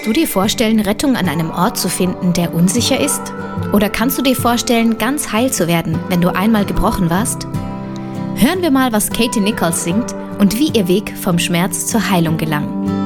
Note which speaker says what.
Speaker 1: Kannst du dir vorstellen, Rettung an einem Ort zu finden, der unsicher ist? Oder kannst du dir vorstellen, ganz heil zu werden, wenn du einmal gebrochen warst? Hören wir mal, was Katie Nichols singt und wie ihr Weg vom Schmerz zur Heilung gelang.